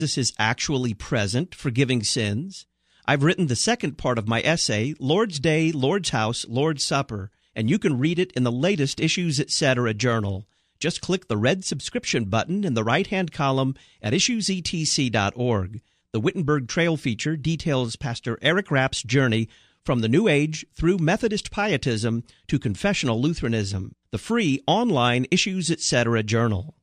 Jesus is actually present, forgiving sins. I've written the second part of my essay, Lord's Day, Lord's House, Lord's Supper, and you can read it in the latest Issues Etc. journal. Just click the red subscription button in the right-hand column at issuesetc.org. The Wittenberg Trail feature details Pastor Eric Rapp's journey from the New Age through Methodist pietism to confessional Lutheranism. The free online Issues Etc. journal.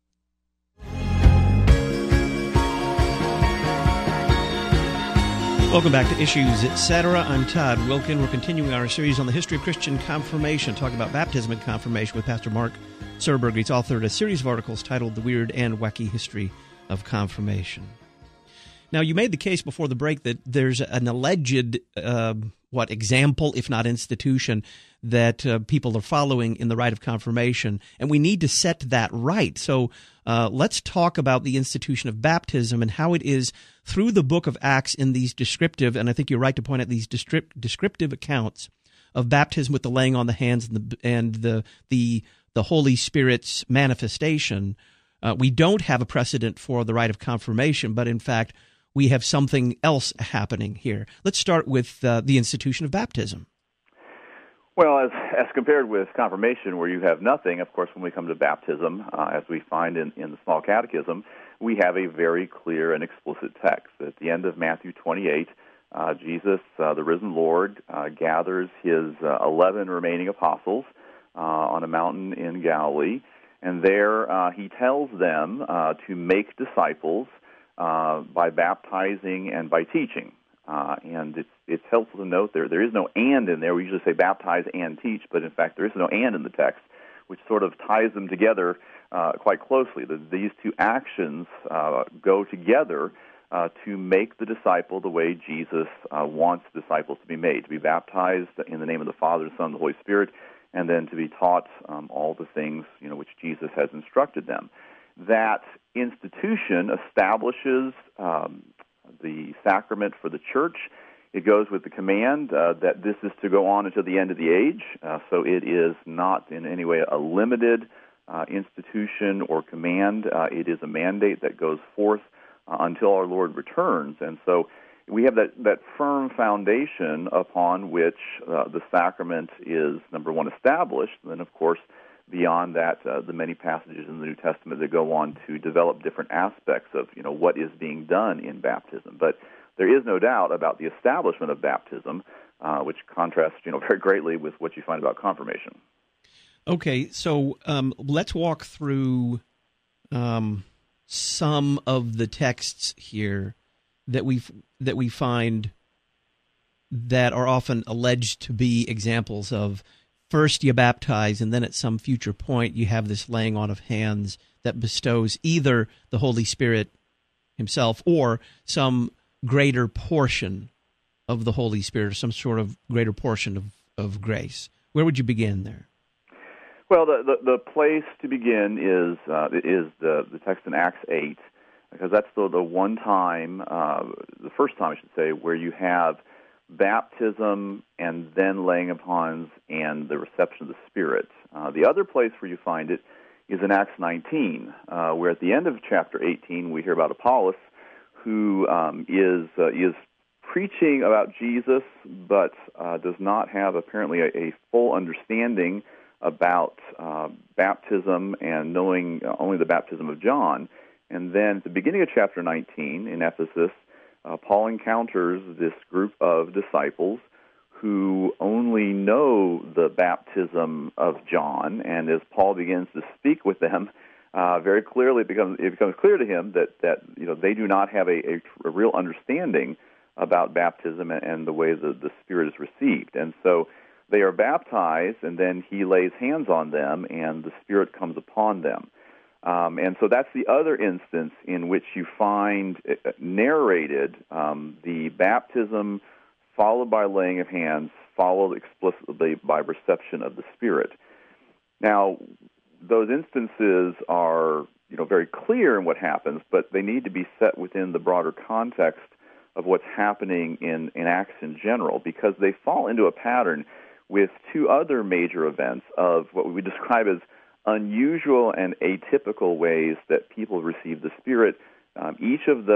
Welcome back to Issues Etc. I'm Todd Wilkin. We're continuing our series on the history of Christian confirmation, talking about baptism and confirmation with Pastor Mark Serberg. He's authored a series of articles titled The Weird and Wacky History of Confirmation. Now, you made the case before the break that there's an alleged, example, if not institution, that people are following in the rite of confirmation, and we need to set that right. So let's talk about the institution of baptism and how it is through the book of Acts in these descriptive, and I think you're right to point out these descriptive accounts of baptism with the laying on the hands and the Holy Spirit's manifestation. We don't have a precedent for the rite of confirmation, but in fact, we have something else happening here. Let's start with the institution of baptism. Well, as compared with confirmation, where you have nothing, of course, when we come to baptism, as we find in the Small Catechism, we have a very clear and explicit text. At the end of Matthew 28, Jesus, the risen Lord, gathers his 11 remaining apostles on a mountain in Galilee, and there he tells them to make disciples by baptizing and by teaching. And it's helpful to note there is no and in there. We usually say baptize and teach, but in fact there is no and in the text, which sort of ties them together quite closely. These two actions go together to make the disciple the way Jesus wants disciples to be made, to be baptized in the name of the Father, the Son, and the Holy Spirit, and then to be taught all the things which Jesus has instructed them. That institution establishes the sacrament for the church. It goes with the command that this is to go on until the end of the age, so it is not in any way a limited institution or command. It is a mandate that goes forth until our Lord returns, and so we have that firm foundation upon which the sacrament is, number one, established, and then, of course, beyond that, the many passages in the New Testament that go on to develop different aspects of, what is being done in baptism. But there is no doubt about the establishment of baptism, which contrasts, very greatly with what you find about confirmation. Okay, so let's walk through some of the texts here that we find that are often alleged to be examples of first you baptize, and then at some future point you have this laying on of hands that bestows either the Holy Spirit himself or some greater portion of the Holy Spirit, or some sort of greater portion of grace. Where would you begin there? Well, the place to begin is the text in Acts 8, because that's the one time, the first time I should say, where you have baptism and then laying of hands and the reception of the Spirit. The other place where you find it is in Acts 19, where at the end of chapter 18 we hear about Apollos, who is preaching about Jesus, but does not have apparently a full understanding about baptism and knowing only the baptism of John. And then at the beginning of chapter 19 in Ephesus, Paul encounters this group of disciples who only know the baptism of John, and as Paul begins to speak with them, very clearly it becomes clear to him that they do not have a real understanding about baptism and the way the Spirit is received. And so they are baptized, and then he lays hands on them, and the Spirit comes upon them. And so that's the other instance in which you find narrated the baptism followed by laying of hands, followed explicitly by reception of the Spirit. Now, those instances are very clear in what happens, but they need to be set within the broader context of what's happening in Acts in general, because they fall into a pattern with two other major events of what we describe as unusual and atypical ways that people receive the Spirit Each of